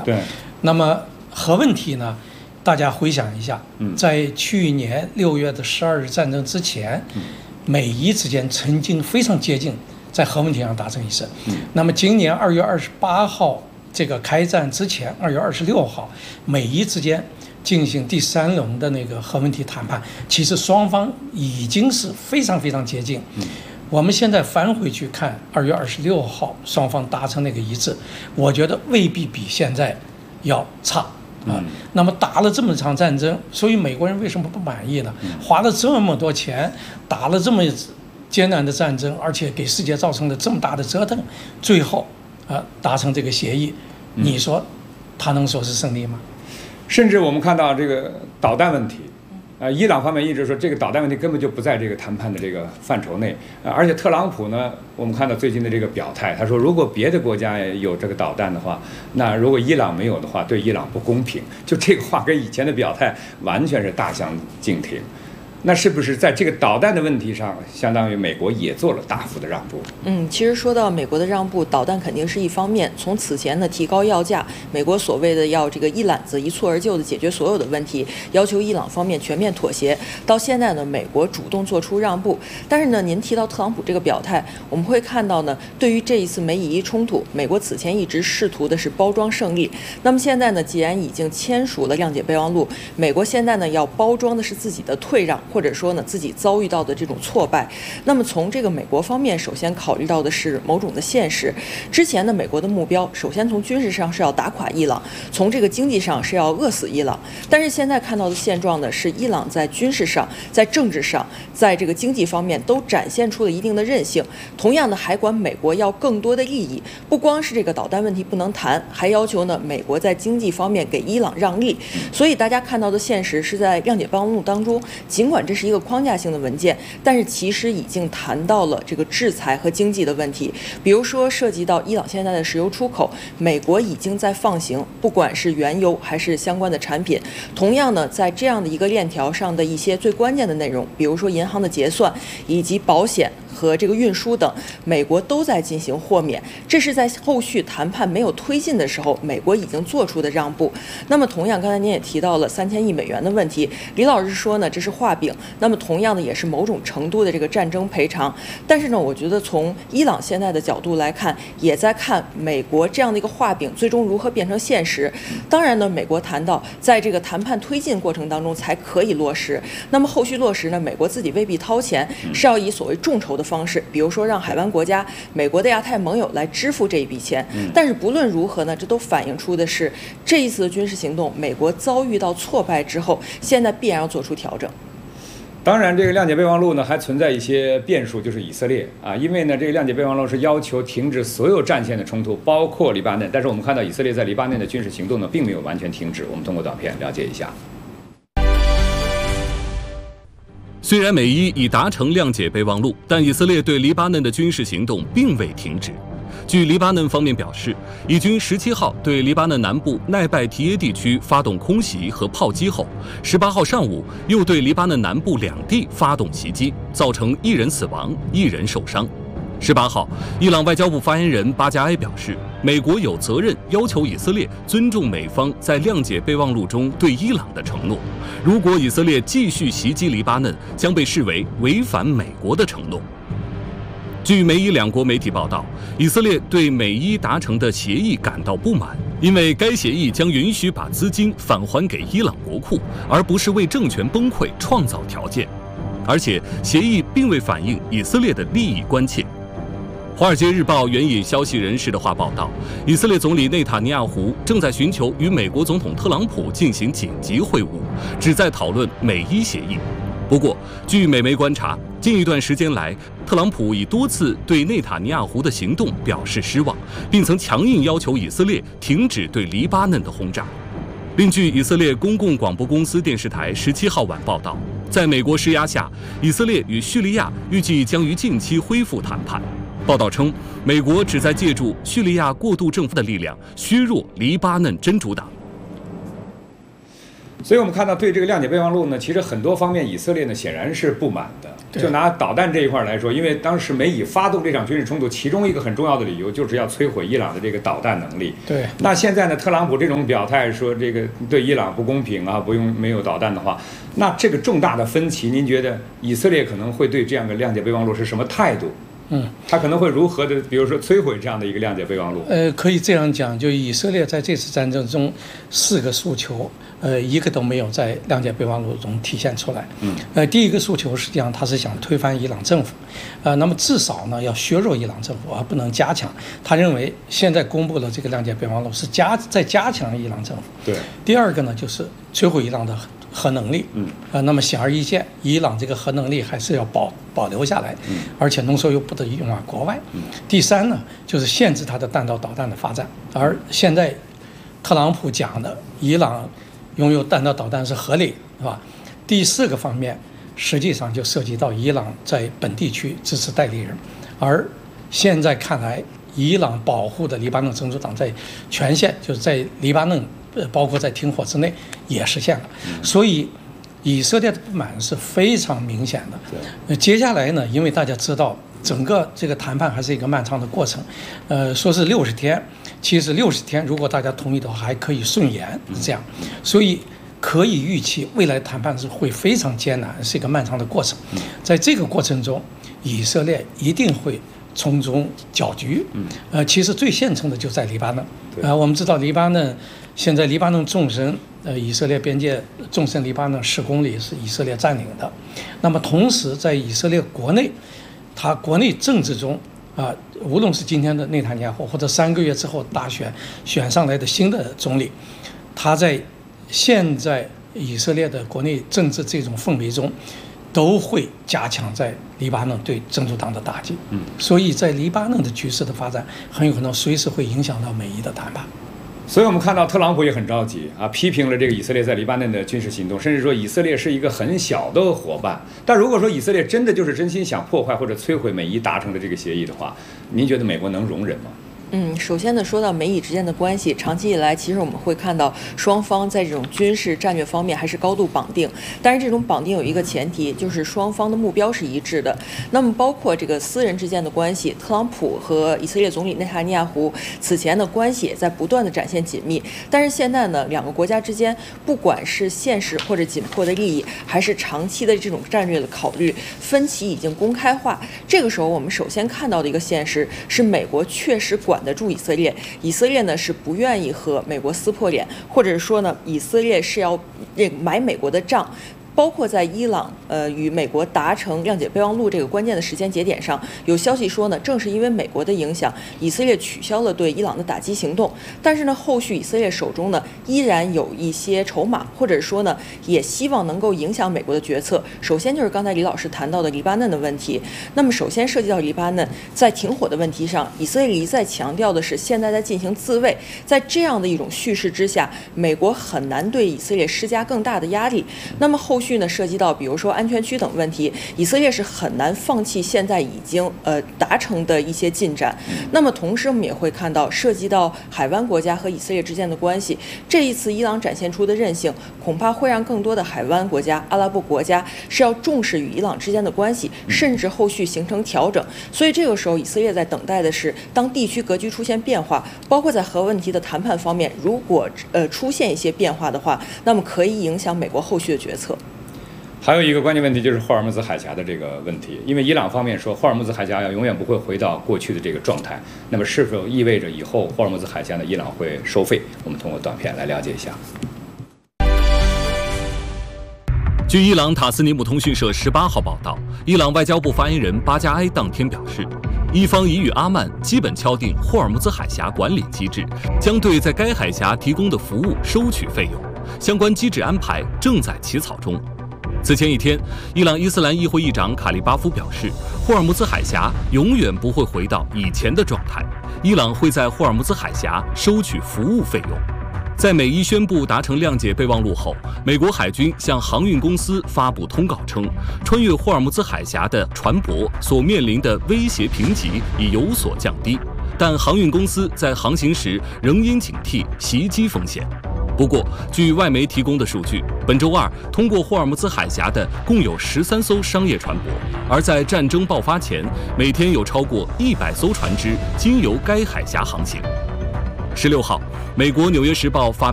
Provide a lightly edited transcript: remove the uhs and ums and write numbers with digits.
对。 那么核问题呢？大家回想一下，在去年6月的12日战争之前，美伊之间曾经非常接近，在核问题上达成一致。那么今年2月28号这个开战之前，2月26号，美伊之间进行第3轮的那个核问题谈判，其实双方已经是非常非常接近。我们现在翻回去看2月26号双方达成那个一致，我觉得未必比现在要差。那么打了这么场战争，所以美国人为什么不满意呢？花了这么多钱，打了这么艰难的战争，而且给世界造成了这么大的折腾，最后达成这个协议，你说他能说是胜利吗？ 甚至我们看到这个导弹问题，伊朗方面一直说这个导弹问题根本就不在这个谈判的这个范畴内，而且特朗普呢，我们看到最近的这个表态，他说如果别的国家有这个导弹的话，那如果伊朗没有的话，对伊朗不公平。就这个话跟以前的表态完全是大相径庭。那是不是在这个导弹的问题上，相当于美国也做了大幅的让步？ 其实说到美国的让步，导弹肯定是一方面。从此前的提高要价，美国所谓的要这个一揽子一蹴而就的解决所有的问题，要求伊朗方面全面妥协，到现在呢，美国主动做出让步。但是呢，您提到特朗普这个表态，我们会看到呢，对于这一次美以伊冲突，美国此前一直试图的是包装胜利。那么现在呢，既然已经签署了谅解备忘录，美国现在呢要包装的是自己的退让。或者说呢，自己遭遇到的这种挫败。那么从这个美国方面，首先考虑到的是某种的现实。之前呢，美国的目标首先从军事上是要打垮伊朗，从这个经济上是要饿死伊朗。但是现在看到的现状呢，是伊朗在军事上、在政治上、在这个经济方面都展现出了一定的韧性。同样的，还管美国要更多的利益，不光是这个导弹问题不能谈，还要求呢美国在经济方面给伊朗让利。所以大家看到的现实是在谅解备忘录当中，尽管这是一个框架性的文件，但是其实已经谈到了这个制裁和经济的问题。比如说涉及到伊朗现在的石油出口，美国已经在放行，不管是原油还是相关的产品。同样呢，在这样的一个链条上的一些最关键的内容，比如说银行的结算以及保险和这个运输等，美国都在进行豁免。这是在后续谈判没有推进的时候，美国已经做出的让步。那么同样，刚才您也提到了3000亿美元的问题，李老师说呢，这是画饼。那么同样的也是某种程度的这个战争赔偿。但是呢，我觉得从伊朗现在的角度来看，也在看美国这样的一个画饼最终如何变成现实。当然呢，美国谈到在这个谈判推进过程当中才可以落实。那么后续落实呢，美国自己未必掏钱，是要以所谓众筹的方式，比如说让海湾国家、美国的亚太盟友来支付这一笔钱。但是不论如何呢，这都反映出的是这一次的军事行动，美国遭遇到挫败之后，现在必然要做出调整。 当然，这个谅解备忘录呢还存在一些变数，就是以色列啊，因为呢这个谅解备忘录是要求停止所有战线的冲突，包括黎巴嫩。但是我们看到以色列在黎巴嫩的军事行动呢并没有完全停止。我们通过短片了解一下。 虽然美伊已达成谅解备忘录，但以色列对黎巴嫩的军事行动并未停止。据黎巴嫩方面表示，以军17号对黎巴嫩南部奈拜提耶地区发动空袭和炮击后，18号上午又对黎巴嫩南部2地发动袭击，造成1人死亡、1人受伤。18号，伊朗外交部发言人巴加埃表示，美国有责任要求以色列尊重美方在谅解备忘录中对伊朗的承诺。如果以色列继续袭击黎巴嫩，将被视为违反美国的承诺。据美伊两国媒体报道，以色列对美伊达成的协议感到不满，因为该协议将允许把资金返还给伊朗国库，而不是为政权崩溃创造条件。而且，协议并未反映以色列的利益关切。《华尔街日报》援引消息人士的话报道，以色列总理内塔尼亚胡正在寻求与美国总统特朗普进行紧急会晤，旨在讨论美伊协议。不过，据美媒观察，近一段时间来，特朗普已多次对内塔尼亚胡的行动表示失望，并曾强硬要求以色列停止对黎巴嫩的轰炸。另据以色列公共广播公司电视台17号晚报道，在美国施压下，以色列与叙利亚预计将于近期恢复谈判。报道称，美国旨在借助叙利亚过渡政府的力量削弱黎巴嫩真主党。 所以我们看到对这个谅解备忘录呢，其实很多方面以色列呢显然是不满的。就拿导弹这一块来说，因为当时美以发动这场军事冲突，其中一个很重要的理由就是要摧毁伊朗的这个导弹能力。 对。 那现在呢，特朗普这种表态说这个对伊朗不公平啊，没有导弹的话，那这个重大的分歧，您觉得以色列可能会对这样的谅解备忘录是什么态度？他可能会如何的，比如说摧毁这样的一个谅解备忘录？ 可以这样讲，就以色列在这次战争中4个诉求，一个都没有在谅解备忘录中体现出来。第一个诉求实际上他是想推翻伊朗政府，那么至少呢要削弱伊朗政府，而不能加强。他认为现在公布了这个谅解备忘录是在加强伊朗政府。 对。 第二个呢就是摧毁伊朗的核能力。那么显而易见，伊朗这个核能力还是要保留下来，而且浓缩铀不得用往国外。第三呢，就是限制它的弹道导弹的发展。而现在特朗普讲的伊朗拥有弹道导弹是合理，是吧？第4个方面，实际上就涉及到伊朗在本地区支持代理人，而现在看来，伊朗保护的黎巴嫩真主党在全线，就是在黎巴嫩，包括在停火之内也实现了。所以以色列的不满是非常明显的。接下来呢，因为大家知道整个这个谈判还是一个漫长的过程，说是60天，其实60天如果大家同意的话还可以顺延，是这样。所以可以预期未来谈判是会非常艰难，是一个漫长的过程。在这个过程中，以色列一定会从中搅局。其实最现成的就在黎巴嫩。我们知道黎巴嫩现在黎巴嫩纵深，以色列边界纵深黎巴嫩10公里是以色列占领的。那么同时在以色列国内，他国内政治中无论是今天的内塔尼亚胡，或者3个月之后大选选上来的新的总理，他在现在以色列的国内政治这种氛围中，都会加强在黎巴嫩对真主党的打击。所以在黎巴嫩的局势的发展，很有可能随时会影响到美伊的谈判。 所以我们看到特朗普也很着急批评了这个以色列在黎巴嫩的军事行动，甚至说以色列是一个很小的伙伴。但如果说以色列真的就是真心想破坏或者摧毁美伊达成的这个协议的话，您觉得美国能容忍吗？ 首先呢，说到美以之间的关系，长期以来，其实我们会看到双方在这种军事战略方面还是高度绑定。但是这种绑定有一个前提，就是双方的目标是一致的。那么包括这个私人之间的关系，特朗普和以色列总理内塔尼亚胡此前的关系也在不断的展现紧密。但是现在呢，两个国家之间，不管是现实或者紧迫的利益，还是长期的这种战略的考虑，分歧已经公开化。这个时候，我们首先看到的一个现实是，美国确实管得住以色列，以色列呢是不愿意和美国撕破脸，或者说呢，以色列是要买美国的账。包括在伊朗与美国达成谅解备忘录这个关键的时间节点上，有消息说呢，正是因为美国的影响，以色列取消了对伊朗的打击行动。但是呢，后续以色列手中呢依然有一些筹码，或者说呢，也希望能够影响美国的决策。首先就是刚才李老师谈到的黎巴嫩的问题。那么首先涉及到黎巴嫩在停火的问题上，以色列一再强调的是现在在进行自卫。在这样的一种叙事之下，美国很难对以色列施加更大的压力。那么后续呢，涉及到比如说安全区等问题，以色列是很难放弃现在已经达成的一些进展。那么同时我们也会看到，涉及到海湾国家和以色列之间的关系，这一次伊朗展现出的韧性，恐怕会让更多的海湾国家、阿拉伯国家是要重视与伊朗之间的关系，甚至后续形成调整。所以这个时候，以色列在等待的是，当地区格局出现变化，包括在核问题的谈判方面，如果出现一些变化的话，那么可以影响美国后续的决策。 还有一个关键问题就是霍尔木兹海峡的这个问题，因为伊朗方面说霍尔木兹海峡要永远不会回到过去的这个状态，那么是否意味着以后霍尔木兹海峡呢，伊朗会收费？我们通过短片来了解一下。 据伊朗塔斯尼姆通讯社18号报道，伊朗外交部发言人巴加埃当天表示，伊方已与阿曼基本敲定霍尔木兹海峡管理机制，将对在该海峡提供的服务收取费用，相关机制安排正在起草中。此前一天，伊朗伊斯兰议会议长卡利巴夫表示，霍尔木兹海峡永远不会回到以前的状态，伊朗会在霍尔木兹海峡收取服务费用。在美伊宣布达成谅解备忘录后，美国海军向航运公司发布通告称，穿越霍尔木兹海峡的船舶所面临的威胁评级已有所降低，但航运公司在航行时仍应警惕袭击风险。 不过，据外媒提供的数据，本周二通过霍尔木兹海峡的共有13艘商业船舶，而在战争爆发前，每天有超过100艘船只经由该海峡航行。16号，美国《纽约时报》发表